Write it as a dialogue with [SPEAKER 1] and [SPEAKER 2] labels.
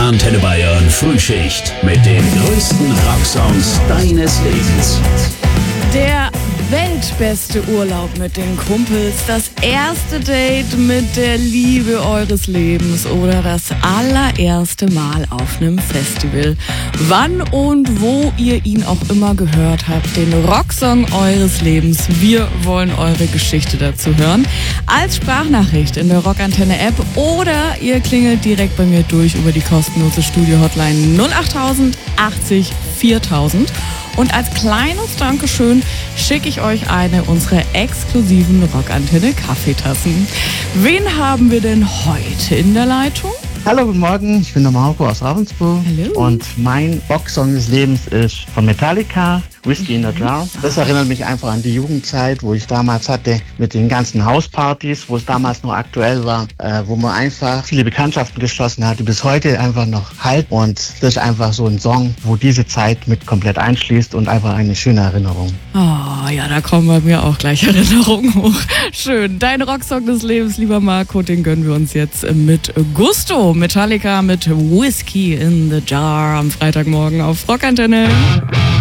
[SPEAKER 1] Antenne Bayern Frühschicht mit den größten Rocksongs deines Lebens.
[SPEAKER 2] Der weltbeste Urlaub mit den Kumpels, das erste Date mit der Liebe eures Lebens oder das allererste Mal auf einem Festival. Wann und wo ihr ihn auch immer gehört habt, den Rocksong eures Lebens. Wir wollen eure Geschichte dazu hören. Als Sprachnachricht in der Rockantenne-App oder ihr klingelt direkt bei mir durch über die kostenlose Studio-Hotline 08000 80 4000. Und als kleines Dankeschön schicke ich euch eine unserer exklusiven Rockantenne Kaffeetassen. Wen haben wir denn heute in der Leitung?
[SPEAKER 3] Hallo, guten Morgen, ich bin der Marco aus Ravensburg.
[SPEAKER 2] Hallo.
[SPEAKER 3] Und mein Rocksong des Lebens ist von Metallica, Whiskey in the Jar. Das erinnert mich einfach an die Jugendzeit, wo ich damals hatte mit den ganzen Hauspartys, wo es damals noch aktuell war, wo man einfach viele Bekanntschaften geschlossen hat, die bis heute einfach noch halten. Und das ist einfach so ein Song, wo diese Zeit mit komplett einschließt und einfach eine schöne Erinnerung.
[SPEAKER 2] Oh ja, da kommen bei mir auch gleich Erinnerungen hoch. Schön. Dein Rocksong des Lebens, lieber Marco, den gönnen wir uns jetzt mit Gusto. Metallica mit Whiskey in the Jar am Freitagmorgen auf Rockantenne.